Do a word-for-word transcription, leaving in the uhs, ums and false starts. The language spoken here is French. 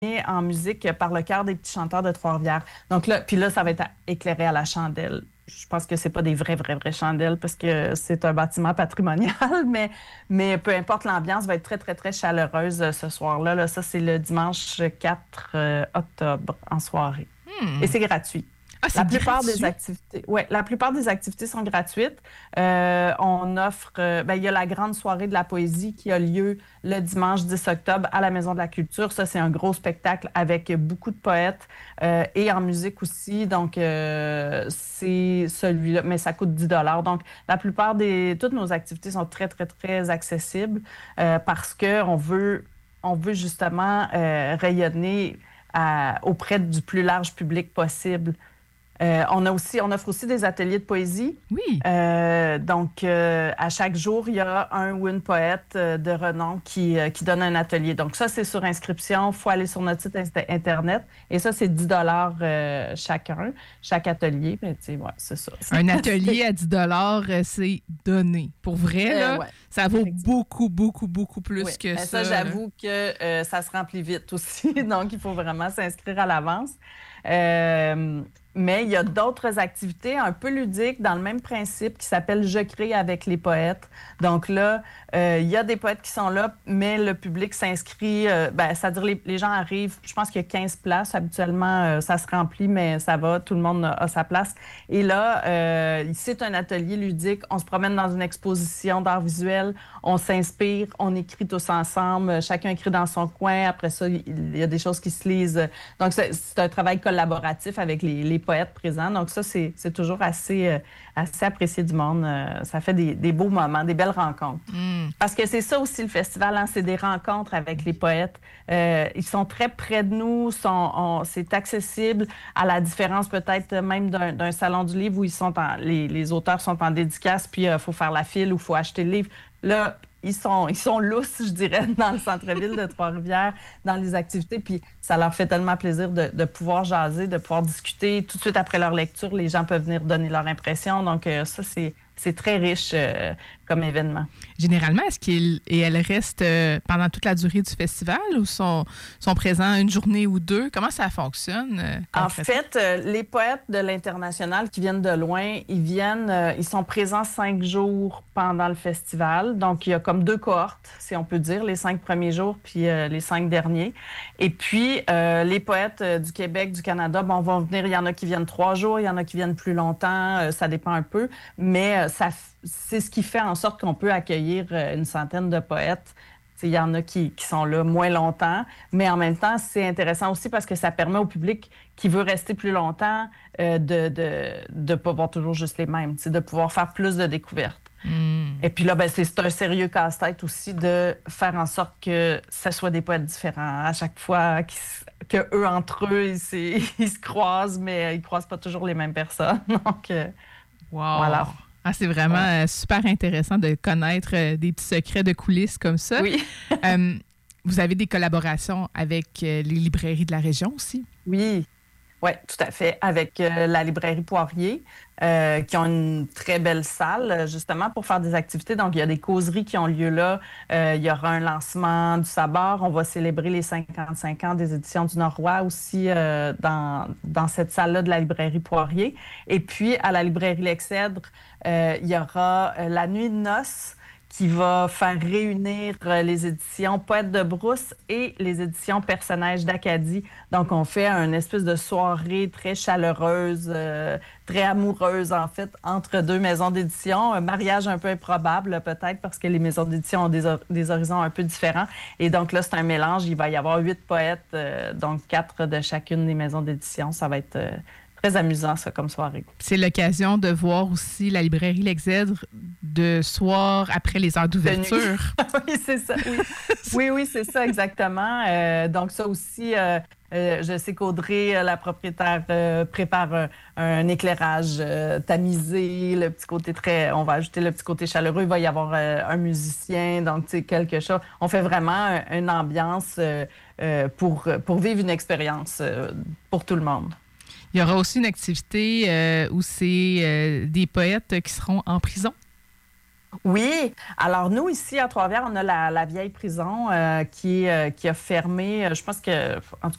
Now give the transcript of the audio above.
en musique par le chœur des petits chanteurs de Trois-Rivières. Donc là, puis là, ça va être éclairé à la chandelle. Je pense que c'est pas des vraies, vraies, vraies chandelles parce que c'est un bâtiment patrimonial, mais, mais peu importe, l'ambiance va être très, très, très chaleureuse euh, ce soir-là. Là. Ça, c'est le dimanche quatre euh, octobre en soirée. Hmm. Et c'est gratuit. Ah, c'est La plupart gratuit? des activités, ouais, la plupart des activités sont gratuites. Euh, on offre, euh, ben, il y a la grande soirée de la poésie qui a lieu le dimanche dix octobre à la Maison de la Culture. Ça, c'est un gros spectacle avec beaucoup de poètes euh, et en musique aussi. Donc, euh, c'est celui-là, mais ça coûte dix dollars. Donc, la plupart des, toutes nos activités sont très, très, très accessibles euh, parce que on veut, on veut justement euh, rayonner à- auprès du plus large public possible. Euh, on a aussi, on offre aussi des ateliers de poésie. Oui. Euh, donc, euh, à chaque jour, il y a un ou une poète euh, de renom qui, euh, qui donne un atelier. Donc, ça, c'est sur inscription. Il faut aller sur notre site inst- Internet. Et ça, c'est dix dollars euh, chacun, chaque atelier. Ben, tu sais, ouais, c'est ça. Un atelier à dix dollars, c'est donné. Pour vrai, là, Euh, ouais, ça vaut effectivement. beaucoup, beaucoup, beaucoup plus Oui. que Ben, ça. ça, là. j'avoue que euh, ça se remplit vite aussi. Donc, il faut vraiment s'inscrire à l'avance. Euh, mais il y a d'autres activités un peu ludiques dans le même principe qui s'appelle Je crée avec les poètes. Donc là, euh, il y a des poètes qui sont là, mais le public s'inscrit. Euh, ben, c'est-à-dire les, les gens arrivent. Je pense qu'il y a quinze places. Habituellement, euh, ça se remplit, mais ça va. Tout le monde a, a sa place. Et là, euh, c'est un atelier ludique. On se promène dans une exposition d'art visuel. On s'inspire. On écrit tous ensemble. Chacun écrit dans son coin. Après ça, il y a des choses qui se lisent. Donc, c'est, c'est un travail collaboratif avec les, les poètes présents. Donc, ça, c'est, c'est toujours assez, euh, assez apprécié du monde. Euh, ça fait des, des beaux moments, des belles rencontres. Mm. Parce que c'est ça aussi le festival, hein, c'est des rencontres avec les poètes. Euh, ils sont très près de nous, sont, on- c'est accessible, à la différence peut-être même d'un, d'un salon du livre où ils sont en, les, les auteurs sont en dédicace, puis il faut faire la file ou il faut acheter le livre. Là, ils sont, ils sont lousses, je dirais, dans le centre-ville de Trois-Rivières, dans les activités. Puis ça leur fait tellement plaisir de, de pouvoir jaser, de pouvoir discuter. Tout de suite après leur lecture, les gens peuvent venir donner leur impression. Donc, euh, ça, c'est, c'est très riche euh, comme événement. Généralement, est-ce qu'ils et elles restent euh, pendant toute la durée du festival ou sont, sont présents une journée ou deux? Comment ça fonctionne? euh, En concrètement? fait, euh, les poètes de l'international qui viennent de loin, ils viennent, euh, ils sont présents cinq jours pendant le festival. Donc, il y a comme deux cohortes, si on peut dire, les cinq premiers jours puis euh, les cinq derniers. Et puis, euh, les poètes euh, du Québec, du Canada, bon, vont venir. Il y en a qui viennent trois jours, il y en a qui viennent plus longtemps. euh, ça dépend un peu, mais euh, ça, f- c'est ce qui fait en sorte qu'on peut accueillir euh, une centaine de poètes. Il y en a qui, qui sont là moins longtemps, mais en même temps, c'est intéressant aussi parce que ça permet au public qui veut rester plus longtemps euh, de de de pas voir toujours juste les mêmes, de pouvoir faire plus de découvertes. Mm. Et puis là, ben, c'est, c'est un sérieux casse-tête aussi de faire en sorte que ce soit des poètes différents à chaque fois, qu'ils s- que eux entre eux, ils, se- ils se croisent, mais ils croisent pas toujours les mêmes personnes. Donc, euh, Wow! voilà. Ah, c'est vraiment Ouais. euh, super intéressant de connaître euh, des petits secrets de coulisses comme ça. Oui. Euh, vous avez des collaborations avec euh, les librairies de la région aussi? Oui, oui, tout à fait. Avec euh, la librairie Poirier, euh, qui ont une très belle salle, euh, justement, pour faire des activités. Donc, il y a des causeries qui ont lieu là. Euh, il y aura un lancement du Sabord. On va célébrer les cinquante-cinq ans des éditions du Nord-Ouest aussi euh, dans, dans cette salle-là de la librairie Poirier. Et puis, à la librairie L'Excèdre, euh, il y aura euh, la nuit de noces qui va faire réunir euh, les éditions Poètes de Brousse et les éditions Personnages d'Acadie. Donc, on fait une espèce de soirée très chaleureuse, euh, très amoureuse, en fait, entre deux maisons d'édition. Un mariage un peu improbable, peut-être, parce que les maisons d'édition ont des, hor- des horizons un peu différents. Et donc, là, c'est un mélange. Il va y avoir huit poètes, euh, donc quatre de chacune des maisons d'édition. Ça va être euh, très amusant, ça, comme soirée. C'est l'occasion de voir aussi la librairie L'Exèdre de soir après les heures De nuit. d'ouverture. Oui, c'est ça. Oui, oui, oui, c'est ça, exactement. Euh, donc, ça aussi, euh, euh, je sais qu'Audrey, euh, la propriétaire, euh, prépare un, un éclairage euh, tamisé, le petit côté très. On va ajouter le petit côté chaleureux. Il va y avoir euh, un musicien, donc, tu sais, quelque chose. On fait vraiment un- une ambiance euh, euh, pour, pour vivre une expérience euh, pour tout le monde. Il y aura aussi une activité euh, où c'est euh, des poètes qui seront en prison. Oui, alors nous ici à Trois-Rivières, on a la, la vieille prison euh, qui, est, euh, qui a fermé, euh, je pense que, en tout